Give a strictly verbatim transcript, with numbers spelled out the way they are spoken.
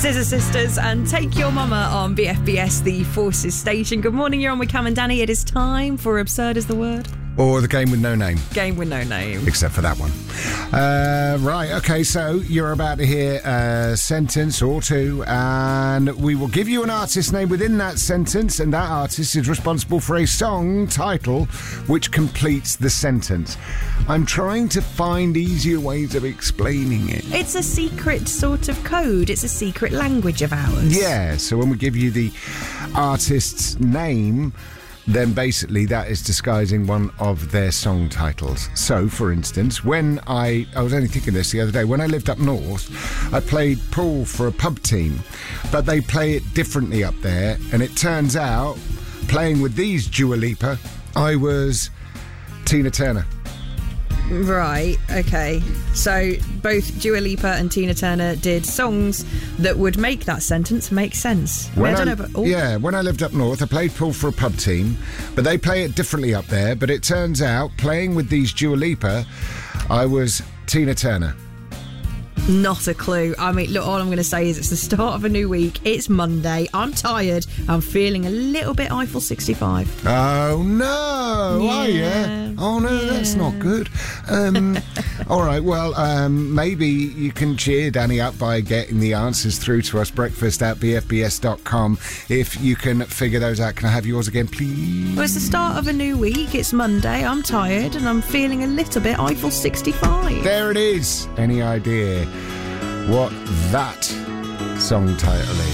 Scissor Sisters and Take Your Mama on B F B S, the Forces station. Good morning, you're on with Cam and Danny. It is time for Absurd is the Word. Or the game with no name. Game with no name. Except for that one. Uh, right, okay, so you're about to hear a sentence or two, and we will give you an artist name within that sentence, and that artist is responsible for a song title which completes the sentence. I'm trying to find easier ways of explaining it. It's a secret sort of code. It's a secret language of ours. Yeah, so when we give you the artist's name, then basically that is disguising one of their song titles. So, for instance, when I... I was only thinking this the other day. When I lived up north, I played pool for a pub team, but they play it differently up there, and it turns out, playing with these Dua Lipa, I was Tina Turner. Right, okay. So both Dua Lipa and Tina Turner did songs that would make that sentence make sense. When I don't I, know, but, oh. Yeah, when I lived up north, I played pool for a pub team, but they play it differently up there. But it turns out, playing with these Dua Lipa, I was Tina Turner. Not a clue. I mean, look, all I'm going to say is it's the start of a new week. It's Monday. I'm tired. I'm feeling a little bit Eiffel sixty-five. Oh, no. Yeah. Are you? Oh, no, Yeah. that's not good. Um, all right, well, um, maybe you can cheer Danny up by getting the answers through to us, breakfast at b f b s dot com. If you can figure those out, can I have yours again, please? Well, it's the start of a new week. It's Monday. I'm tired and I'm feeling a little bit Eiffel sixty-five. There it is. Any idea what that song title is?